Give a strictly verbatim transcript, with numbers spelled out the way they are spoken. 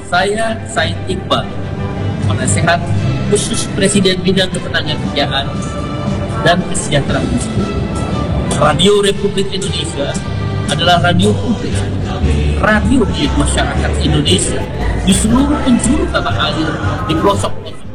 Saya Said Iqbal, penasehat khusus Presiden Bidang Ketenagakerjaan dan Kesejahteraan Sosial. Radio Republik Indonesia adalah radio publik, radio milik masyarakat Indonesia di seluruh penjuru tanah air, di pelosok